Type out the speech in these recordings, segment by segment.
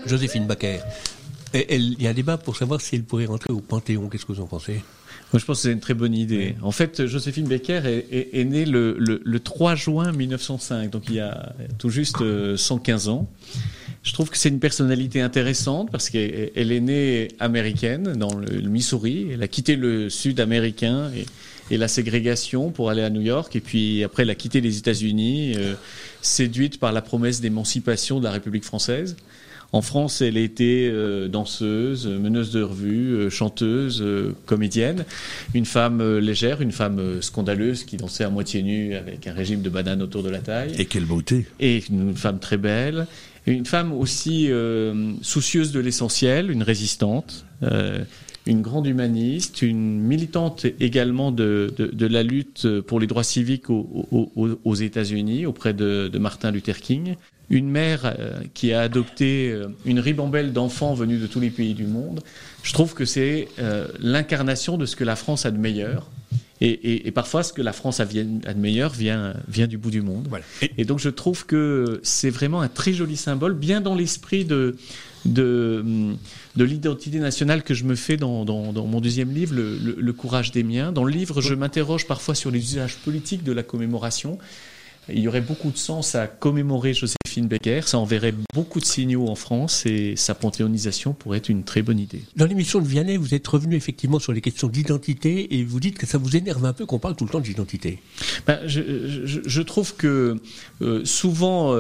Joséphine Baker. Il y a un débat pour savoir si elle pourrait rentrer au Panthéon. Qu'est-ce que vous en pensez ? Moi, je pense que c'est une très bonne idée. En fait, Joséphine Baker est née le 3 juin 1905, donc il y a tout juste 115 ans. Je trouve que c'est une personnalité intéressante parce qu'elle est née américaine dans le Missouri. Elle a quitté le sud américain et la ségrégation pour aller à New York. Et puis après, elle a quitté les États-Unis, séduite par la promesse d'émancipation de la République française. En France, elle a été danseuse, meneuse de revue, chanteuse, comédienne. Une femme légère, une femme scandaleuse qui dansait à moitié nue avec un régime de bananes autour de la taille. Et quelle beauté! Et une femme très belle. Une femme aussi soucieuse de l'essentiel, une résistante, une grande humaniste, une militante également de la lutte pour les droits civiques aux États-Unis auprès de Martin Luther King. Une mère qui a adopté une ribambelle d'enfants venus de tous les pays du monde. Je trouve que c'est l'incarnation de ce que la France a de meilleur. Et parfois, ce que la France a de meilleur vient du bout du monde. Voilà. Et donc, je trouve que c'est vraiment un très joli symbole, bien dans l'esprit de l'identité nationale que je me fais dans mon deuxième livre, le courage des miens. Dans le livre, je m'interroge parfois sur les usages politiques de la commémoration. Il y aurait beaucoup de sens à commémorer Joséphine Baker. Ça enverrait beaucoup de signaux en France et sa panthéonisation pourrait être une très bonne idée. Dans l'émission de Vianney, vous êtes revenu effectivement sur les questions d'identité et vous dites que ça vous énerve un peu qu'on parle tout le temps d'identité. Je trouve que souvent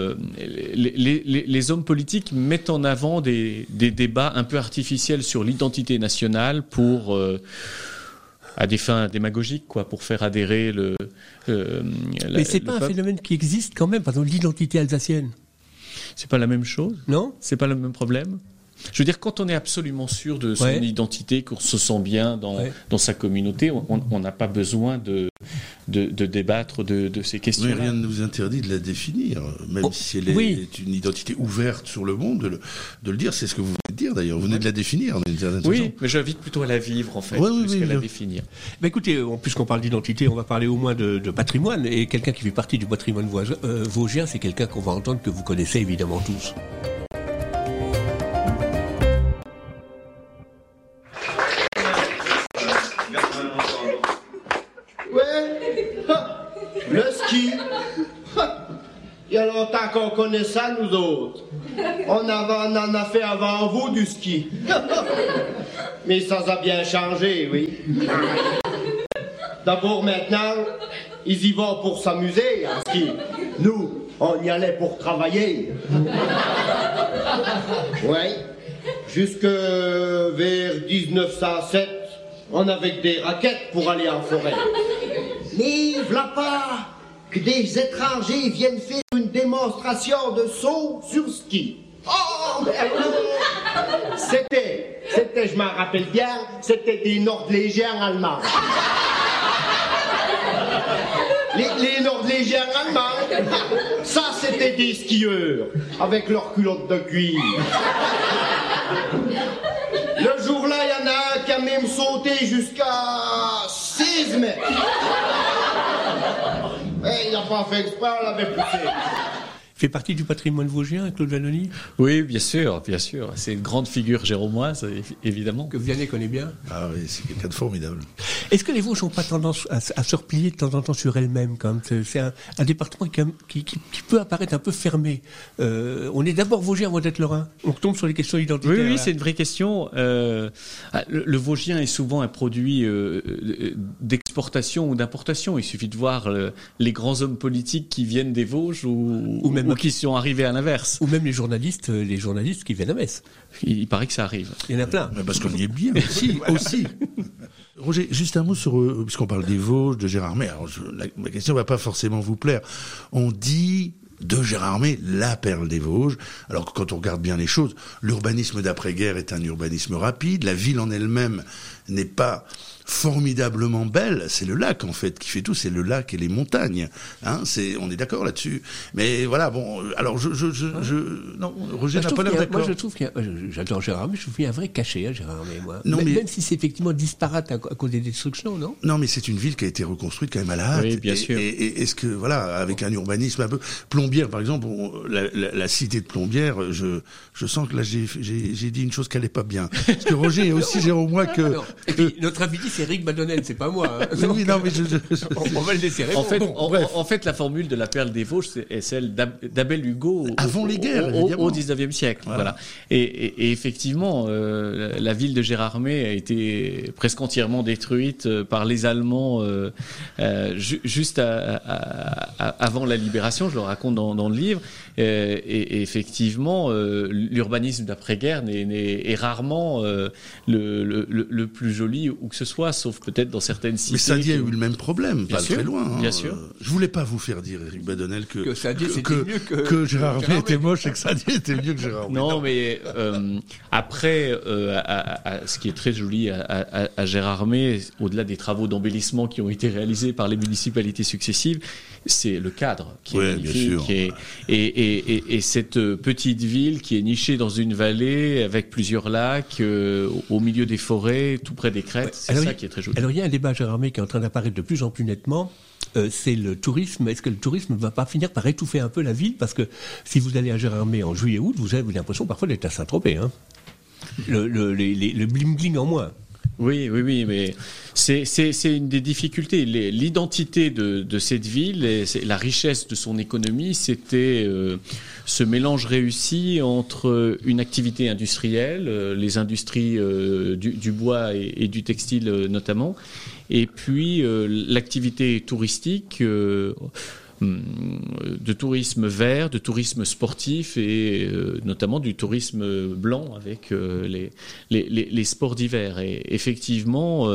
les hommes politiques mettent en avant des débats un peu artificiels sur l'identité nationale pour... à des fins démagogiques, pour faire adhérer Mais c'est pas un phénomène qui existe quand même, par exemple l'identité alsacienne. C'est pas la même chose. Non ? C'est pas le même problème. Je veux dire, quand on est absolument sûr de son identité, qu'on se sent bien dans sa communauté, on n'a pas besoin de débattre de ces questions-là. Mais rien ne nous interdit de la définir, même si elle est une identité ouverte sur le monde, de le dire. C'est ce que vous venez de dire d'ailleurs. Vous venez de la définir. Oui, mais j'invite plutôt à la vivre en fait, plus qu'à la définir. Écoutez, puisqu'on parle d'identité, on va parler au moins de patrimoine. Et quelqu'un qui fait partie du patrimoine vosgien, c'est quelqu'un qu'on va entendre, que vous connaissez évidemment tous. Le ski. Il y a longtemps qu'on connaît ça, nous autres. On en a fait avant vous du ski. Mais ça a bien changé, oui. D'abord, maintenant, ils y vont pour s'amuser, en ski. Nous, on y allait pour travailler. Oui. Jusque vers 1907, on avait des raquettes pour aller en forêt. Mais v'là pas que des étrangers viennent faire une démonstration de saut sur ski. Oh, c'était, je m'en rappelle bien, c'était des Nordlégiens allemands. Les Nordlégiens allemands, ça c'était des skieurs, avec leurs culottes de cuir. Le jour-là, il y en a un qui a même sauté jusqu'à 16 mètres. Il n'a pas fait exprès, on l'avait poussé. Fait partie du patrimoine vosgien, Claude Vannoni ? Oui, bien sûr. C'est une grande figure géromoise, évidemment. Que Vianney connaît bien. Ah oui, c'est quelqu'un de formidable. Est-ce que les Vosges n'ont pas tendance à se replier de temps en temps sur elles-mêmes quand même ? C'est un département qui peut apparaître un peu fermé. On est d'abord Vosgien avant d'être Lorrain. On retombe sur les questions identitaires. Oui, c'est une vraie question. Le Vosgien est souvent un produit d'exportation ou d'importation. Il suffit de voir les grands hommes politiques qui viennent des Vosges ou même qui sont arrivés à l'inverse. Ou même les journalistes qui viennent à Metz. Il paraît que ça arrive. Il y en a plein. Mais parce qu'on y est bien aussi. Roger, juste un mot sur, puisqu'on parle des Vosges, de Gérardmer. Alors, ma question va pas forcément vous plaire. On dit de Gérardmer la perle des Vosges. Alors quand on regarde bien les choses, l'urbanisme d'après-guerre est un urbanisme rapide. La ville en elle-même n'est pas formidablement belle, c'est le lac en fait qui fait tout, c'est le lac et les montagnes. Hein, on est d'accord là-dessus. Mais voilà, bon, alors non, Roger n'a pas l'air d'accord. Moi, je trouve j'adore Gérard Armé, je trouve qu'il y a un vrai cachet à Gérard Armé, moi. Non, même si c'est effectivement disparate à cause des destructions, non ? Non, mais c'est une ville qui a été reconstruite quand même à la hâte. Oui, bien sûr. Et est-ce que, voilà, avec un urbanisme un peu... Plombières, par exemple, la cité de Plombières, je sens que là, j'ai dit une chose qui allait pas bien. Parce que Roger est aussi géromois que... Non. Et puis, notre invité, c'est Eric Badonnel, c'est pas moi. Hein. Oui, non, mais on va le laisser répondre. En fait, la formule de la perle des Vosges est celle d'Abel Hugo avant les guerres, au 19e siècle. Voilà. Et effectivement, la ville de Gérardmer a été presque entièrement détruite par les Allemands juste avant la libération, je le raconte dans le livre. Et effectivement, l'urbanisme d'après-guerre est rarement le plus joli où que ce soit, sauf peut-être dans certaines cités. Mais Saint-Dié a eu le même problème, bien pas sûr, très loin. Hein. Bien sûr. Je voulais pas vous faire dire, Éric Badonnel, que Saint-Dié c'était mieux que Gérard Armé était moche et que Saint-Dié était mieux que Gérard Armé. Non, mais après, ce qui est très joli à Gérard Armé, au-delà des travaux d'embellissement qui ont été réalisés par les municipalités successives, c'est le cadre qui est magnifique. Et cette petite ville qui est nichée dans une vallée avec plusieurs lacs, au milieu des forêts, tout près des crêtes, c'est ça qui est très joli. Alors il y a un débat, Gérard Armé, qui est en train d'apparaître de plus en plus nettement. C'est le tourisme. Est-ce que le tourisme ne va pas finir par étouffer un peu la ville ? Parce que si vous allez à Gérardmer en juillet-août, vous avez l'impression parfois d'être à Saint-Tropez. Hein. Le bling-bling en moins. Oui, mais c'est une des difficultés. L'identité de cette ville, et la richesse de son économie, c'était ce mélange réussi entre une activité industrielle, les industries du bois et du textile notamment, et puis l'activité touristique. De tourisme vert, de tourisme sportif et notamment du tourisme blanc avec les sports d'hiver. Et effectivement,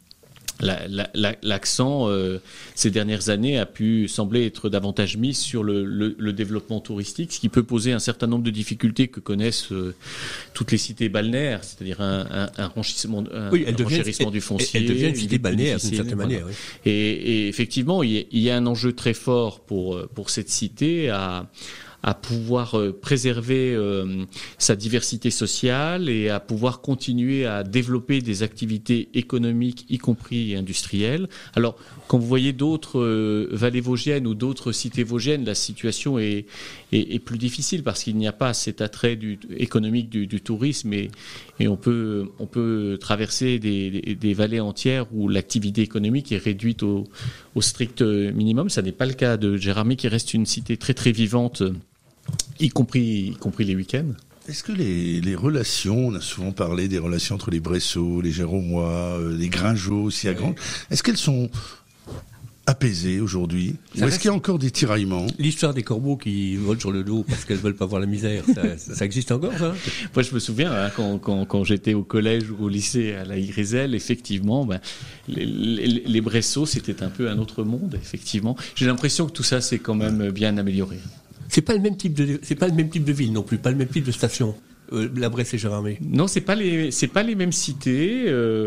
l'accent ces dernières années a pu sembler être davantage mis sur le développement touristique, ce qui peut poser un certain nombre de difficultés que connaissent toutes les cités balnéaires, c'est-à-dire un renchérissement du foncier. Elle devient une cité balnéaire d'une certaine manière. Oui. Et effectivement, il y a un enjeu très fort pour cette cité à pouvoir préserver sa diversité sociale et à pouvoir continuer à développer des activités économiques, y compris industrielles. Alors, quand vous voyez d'autres vallées vosgiennes ou d'autres cités vosgiennes, la situation est plus difficile parce qu'il n'y a pas cet attrait économique du tourisme et on peut traverser des vallées entières où l'activité économique est réduite au strict minimum. Ça n'est pas le cas de Gérardmer qui reste une cité très très vivante, y compris les week-ends. Est-ce que les relations, on a souvent parlé des relations entre les Bressots, les Géromois, les Gringeaux aussi à Granges, est-ce qu'elles sont apaisées aujourd'hui ? Ou est-ce qu'il y a encore des tiraillements ? L'histoire des corbeaux qui volent sur le dos parce qu'elles veulent pas voir la misère, ça existe encore, ça ? Moi, je me souviens, quand j'étais au collège ou au lycée à la Griselle, effectivement, les Bressots, c'était un peu un autre monde, effectivement. J'ai l'impression que tout ça s'est quand même bien amélioré. C'est pas le même type de ville non plus, pas le même type de station. La Bresse et Gérardmer. Non, c'est pas les mêmes cités.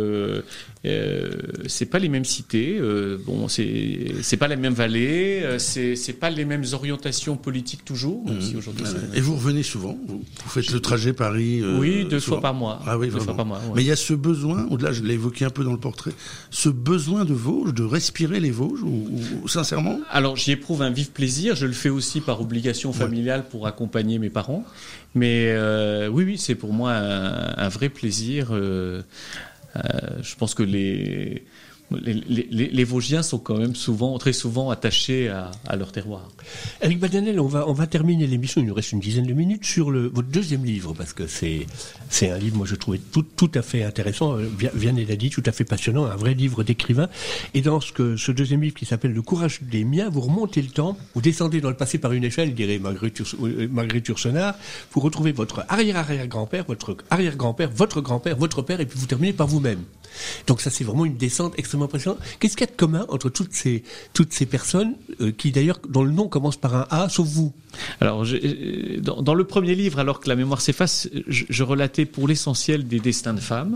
C'est pas les mêmes cités. Bon, c'est pas les mêmes vallées. C'est pas les mêmes orientations politiques toujours. Même si aujourd'hui. Et vous revenez souvent. Vous faites le trajet Paris. Oui, deux fois par mois. Ah oui, deux fois par mois. Ouais. Mais il y a ce besoin. Au-delà, je l'ai évoqué un peu dans le portrait. Ce besoin de Vosges, de respirer les Vosges, ou sincèrement. Alors, j'y éprouve un vif plaisir. Je le fais aussi par obligation familiale pour accompagner mes parents. Mais oui, c'est pour moi un vrai plaisir. Je pense que les Vosgiens sont quand même très souvent attachés à leur terroir. Éric Badonnel, on va terminer l'émission, il nous reste une dizaine de minutes, sur votre deuxième livre, parce que c'est un livre, moi je trouvais tout à fait intéressant, Vianney l'a dit, tout à fait passionnant, un vrai livre d'écrivain. Et dans ce deuxième livre qui s'appelle Le courage des miens, vous remontez le temps, vous descendez dans le passé par une échelle, dirait Marguerite Yourcenar, vous retrouvez votre arrière-arrière-grand-père, votre arrière-grand-père, votre grand-père, votre père, et puis vous terminez par vous-même. Donc ça, c'est vraiment une descente extrêmement impressionnante. Qu'est-ce qu'il y a de commun entre toutes ces personnes qui, d'ailleurs, dont le nom commence par un A, sauf vous ? Alors, dans le premier livre, alors que la mémoire s'efface, je relatais pour l'essentiel des destins de femmes.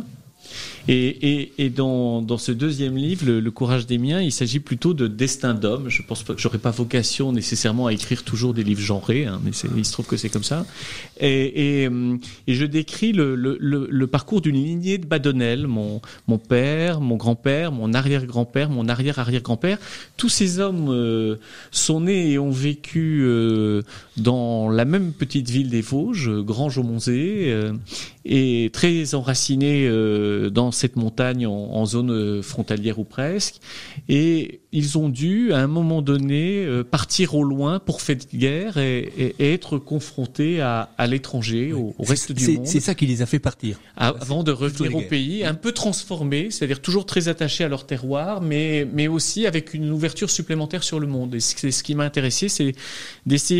Et dans ce deuxième livre, le courage des miens, il s'agit plutôt de destin d'homme. Je pense pas que j'aurais pas vocation nécessairement à écrire toujours des livres genrés, hein, mais il se trouve que c'est comme ça. Et je décris le parcours d'une lignée de Badonnel, mon père, mon grand-père, mon arrière-grand-père, mon arrière-arrière-grand-père. Tous ces hommes sont nés et ont vécu dans la même petite ville des Vosges, Granges-au-Monzé, et très enracinés dans cette montagne en zone frontalière ou presque. Et ils ont dû, à un moment donné, partir au loin pour faire de guerre et être confrontés à l'étranger, au reste du monde. C'est ça qui les a fait partir. Avant de revenir au pays, un peu transformés, c'est-à-dire toujours très attachés à leur terroir, mais aussi avec une ouverture supplémentaire sur le monde. Et ce qui m'a intéressé, c'est d'essayer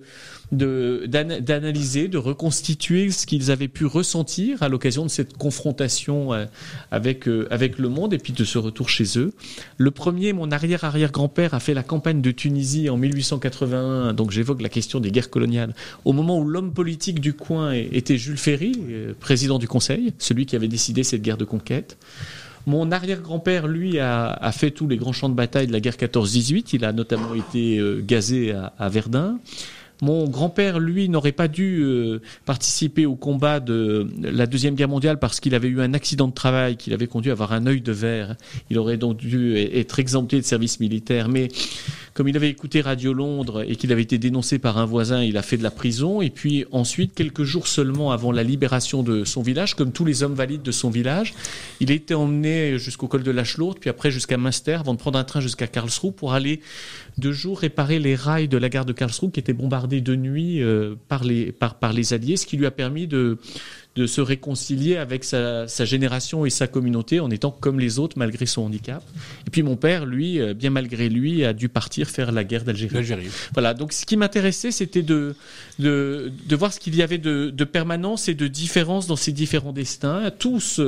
d'analyser, de reconstituer ce qu'ils avaient pu ressentir à l'occasion de cette confrontation avec le monde et puis de ce retour chez eux. Le premier, mon arrière-arrière-grand-père, a fait la campagne de Tunisie en 1881, donc j'évoque la question des guerres coloniales, au moment où l'homme politique du coin était Jules Ferry, président du Conseil, celui qui avait décidé cette guerre de conquête. Mon arrière-grand-père, lui, a fait tous les grands champs de bataille de la guerre 14-18. Il a notamment été gazé à Verdun. Mon grand-père, lui, n'aurait pas dû participer au combat de la Deuxième Guerre mondiale parce qu'il avait eu un accident de travail qui l'avait conduit à avoir un œil de verre. Il aurait donc dû être exempté de service militaire. Mais comme il avait écouté Radio Londres et qu'il avait été dénoncé par un voisin, il a fait de la prison. Et puis ensuite, quelques jours seulement avant la libération de son village, comme tous les hommes valides de son village, il a été emmené jusqu'au col de la Chlourde, puis après jusqu'à Münster, avant de prendre un train jusqu'à Karlsruhe pour aller 2 jours réparer les rails de la gare de Karlsruhe qui étaient bombardés de nuit par les Alliés, ce qui lui a permis de se réconcilier avec sa génération et sa communauté en étant comme les autres malgré son handicap. Et puis mon père, lui, bien malgré lui, a dû partir faire la guerre d'Algérie. Voilà, donc ce qui m'intéressait, c'était de voir ce qu'il y avait de permanence et de différence dans ces différents destins. Tous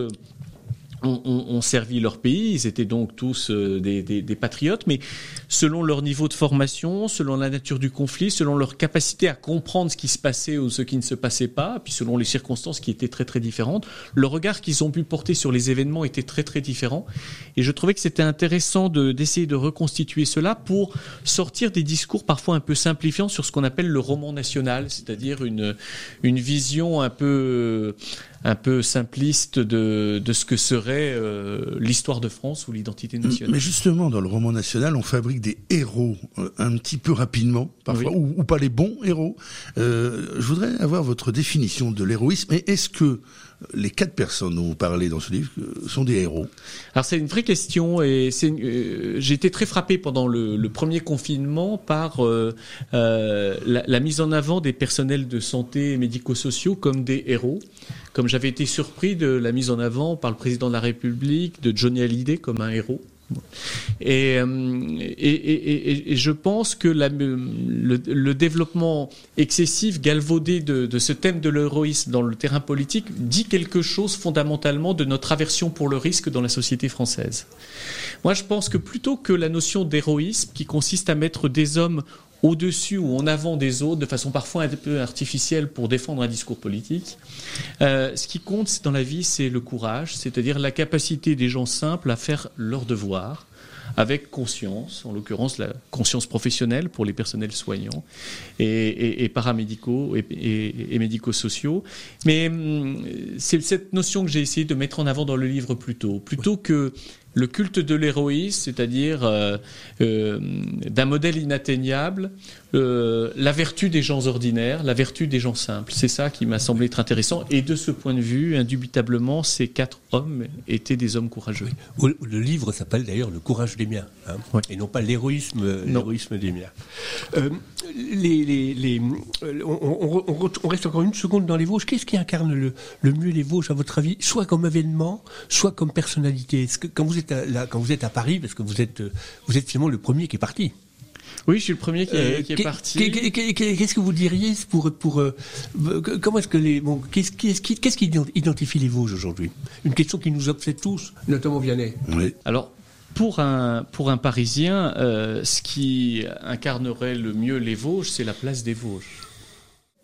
ont servi leur pays, ils étaient donc tous des patriotes, mais selon leur niveau de formation, selon la nature du conflit, selon leur capacité à comprendre ce qui se passait ou ce qui ne se passait pas, puis selon les circonstances qui étaient très très différentes, le regard qu'ils ont pu porter sur les événements était très très différent. Et je trouvais que c'était intéressant d'essayer de reconstituer cela pour sortir des discours parfois un peu simplifiants sur ce qu'on appelle le roman national, c'est-à-dire une vision un peu simpliste de ce que serait l'histoire de France ou l'identité nationale. Mais justement, dans le roman national, on fabrique des héros un petit peu rapidement, parfois, oui. ou pas les bons héros. Je voudrais avoir votre définition de l'héroïsme. Et est-ce que les 4 personnes dont vous parlez dans ce livre sont des héros? Alors c'est une vraie question et j'ai été très frappé pendant le premier confinement par la mise en avant des personnels de santé et médico-sociaux comme des héros. Comme j'avais été surpris de la mise en avant par le président de la République de Johnny Hallyday comme un héros. Et je pense que le développement excessif, galvaudé de ce thème de l'héroïsme dans le terrain politique dit quelque chose fondamentalement de notre aversion pour le risque dans la société française. Moi, je pense que plutôt que la notion d'héroïsme qui consiste à mettre des hommes au-dessus ou en avant des autres, de façon parfois un peu artificielle pour défendre un discours politique. Ce qui compte dans la vie, c'est le courage, c'est-à-dire la capacité des gens simples à faire leur devoir, avec conscience, en l'occurrence la conscience professionnelle pour les personnels soignants et paramédicaux et médico-sociaux. Mais c'est cette notion que j'ai essayé de mettre en avant dans le livre plutôt que le culte de l'héroïsme, c'est-à-dire d'un modèle inatteignable, la vertu des gens ordinaires, la vertu des gens simples. C'est ça qui m'a semblé être intéressant. Et de ce point de vue, indubitablement, ces 4 hommes étaient des hommes courageux. Oui. Le livre s'appelle d'ailleurs Le courage des miens, hein, oui. Et non pas l'héroïsme des miens. On reste encore une seconde dans les Vosges. Qu'est-ce qui incarne le mieux les Vosges, à votre avis, soit comme événement, soit comme personnalité? Est-ce que quand vous êtes à Paris, parce que vous êtes finalement le premier qui est parti. Oui, je suis le premier qui est parti. Qu'est-ce que vous diriez pour comment est-ce que qu'est-ce qui identifie les Vosges aujourd'hui? Une question qui nous obsède tous, notamment Vianney. Oui. Alors, pour un Parisien, ce qui incarnerait le mieux les Vosges, c'est la place des Vosges.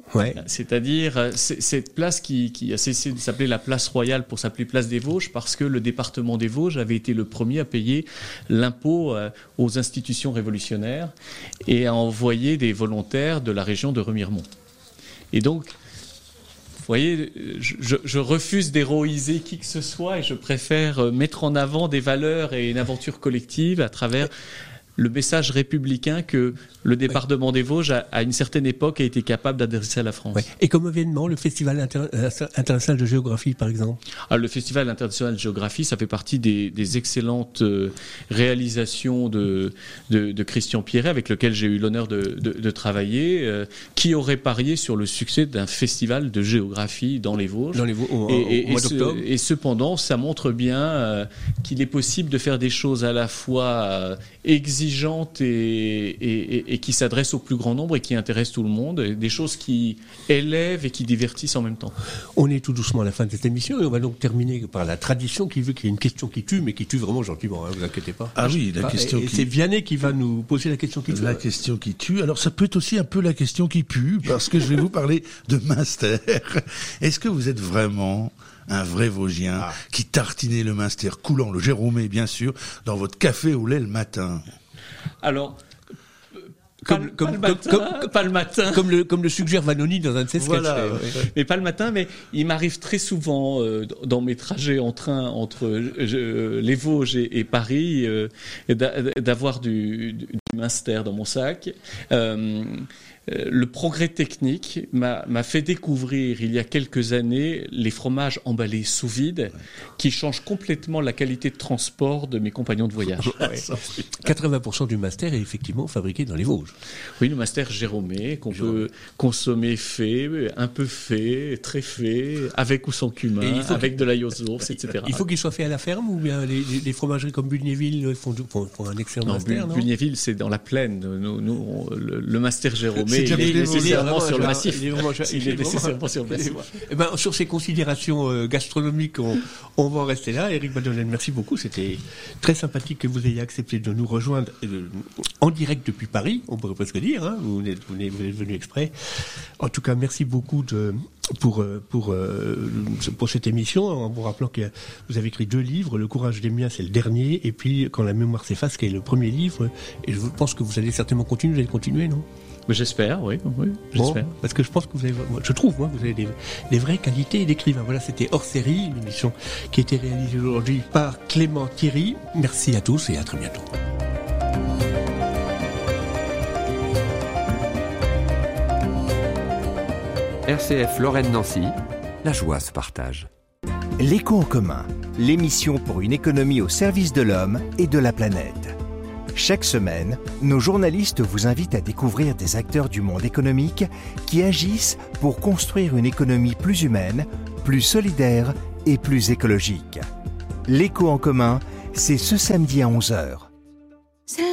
Ouais. C'est-à-dire cette place qui a cessé de s'appeler la place royale pour s'appeler place des Vosges parce que le département des Vosges avait été le premier à payer l'impôt aux institutions révolutionnaires et à envoyer des volontaires de la région de Remiremont. Et donc, vous voyez, je refuse d'héroïser qui que ce soit et je préfère mettre en avant des valeurs et une aventure collective à travers le message républicain que le département des Vosges, à une certaine époque, a été capable d'adresser à la France. Ouais. Et comme événement, le Festival international de géographie, par exemple. Alors, le Festival international de géographie, ça fait partie des excellentes réalisations de Christian Pierret, avec lequel j'ai eu l'honneur de travailler, qui aurait parié sur le succès d'un festival de géographie dans les Vosges. Au mois d'octobre. Et cependant, ça montre bien qu'il est possible de faire des choses à la fois exigeantes et qui s'adressent au plus grand nombre et qui intéressent tout le monde, des choses qui élèvent et qui divertissent en même temps. On est tout doucement à la fin de cette émission et on va donc terminer par la tradition qui veut qu'il y ait une question qui tue, mais qui tue vraiment gentiment, vous inquiétez pas. Ah oui, la question et c'est Vianney qui va nous poser la question qui tue. La question qui tue. Alors ça peut être aussi un peu la question qui pue, parce que je vais vous parler de Münster. Est-ce que vous êtes vraiment un vrai Vosgien qui tartinait le Münster coulant, le Jérômé bien sûr, dans votre café au lait le matin? Alors, pas le matin. Comme le suggère Vanoni dans un de ses sketchs. Voilà. Mais pas le matin, mais il m'arrive très souvent dans mes trajets en train entre les Vosges et Paris d'avoir du Münster dans mon sac. Le progrès technique m'a fait découvrir il y a quelques années les fromages emballés sous vide qui changent complètement la qualité de transport de mes compagnons de voyage. 80% du Münster est effectivement fabriqué dans les Vosges. Oui, le Münster Jérômé qu'on peut consommer fait, un peu fait, très fait, avec ou sans cumin, avec de l'ail aux ours, etc. Il faut qu'il soit fait à la ferme ou bien les fromageries comme Bulgnéville font un excellent Münster, non? Bulgnéville, c'est dans la plaine. Le Münster Jérômé, il est nécessairement sur le massif. Il est nécessairement sur le massif. Sur ces considérations gastronomiques, on va en rester là. Éric Badolène, merci beaucoup. C'était très sympathique que vous ayez accepté de nous rejoindre en direct depuis Paris, on pourrait presque dire. Hein. Vous êtes venu exprès. En tout cas, merci beaucoup pour cette émission, en vous rappelant que vous avez écrit 2 livres. Le courage des miens, c'est le dernier, et puis Quand la mémoire s'efface, qui est le premier livre. Et je pense que vous allez certainement continuer. Vous allez continuer, non? J'espère, oui, j'espère. Bon, parce que je pense que vous avez des vraies qualités d'écrivain. Voilà, c'était Hors Série, une émission qui a été réalisée aujourd'hui par Clément Thierry. Merci à tous et à très bientôt. RCF Lorraine-Nancy, la joie se partage. L'écho en commun, l'émission pour une économie au service de l'homme et de la planète. Chaque semaine, nos journalistes vous invitent à découvrir des acteurs du monde économique qui agissent pour construire une économie plus humaine, plus solidaire et plus écologique. L'écho en commun, c'est ce samedi à 11h.